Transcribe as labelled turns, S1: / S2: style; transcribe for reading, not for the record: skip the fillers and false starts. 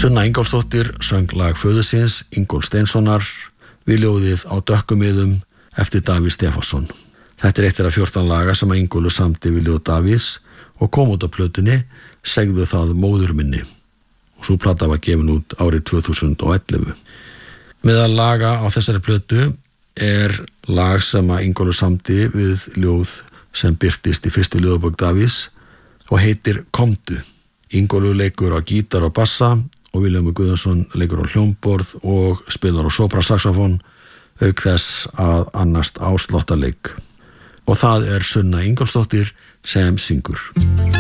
S1: Sunna Ingólfsdóttir söng lag föður síns, Ingólfs Steinssonar, við ljóðið Á dökkumiðum eftir Davíð Stefánsson. Þetta eitt af 14 laga sem Ingólfur samdi við ljóð Davíðs og kom út á plötunni Segðu það móður minni. Og sú plata var gefin út árið 2011. Meðal laga á þessari plötu lag sem Ingólfur samdi við ljóð sem birtist í fyrstu ljóðabók Davíðs og heitir Komdu. Ingólfur leikur á gítar og bassa og Vilhjálmur Guðjónsson leikur á hljómborð og spilar á sopransaxofón auk þess að annast á sláttarleik. Og það Sunna Ingólfsdóttir sem syngur.